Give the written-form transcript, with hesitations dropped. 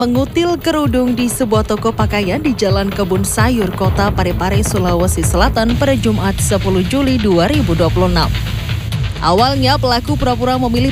mengutil kerudung di sebuah toko pakaian di Jalan Kebun Sayur, Kota Parepare, Sulawesi Selatan pada Jumat 10 Juli 2026. Awalnya pelaku pura-pura memilih